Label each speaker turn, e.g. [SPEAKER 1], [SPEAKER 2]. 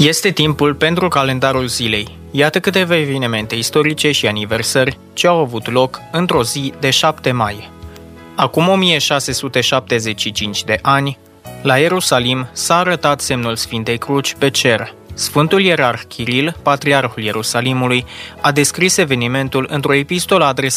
[SPEAKER 1] Este timpul pentru calendarul zilei. Iată câteva evenimente istorice și aniversări ce au avut loc într-o zi de 7 mai. Acum 1675 de ani, la Ierusalim s-a arătat semnul Sfintei Cruci pe cer. Sfântul Ierarh Chiril, patriarhul Ierusalimului, a descris evenimentul într-o epistolă adresată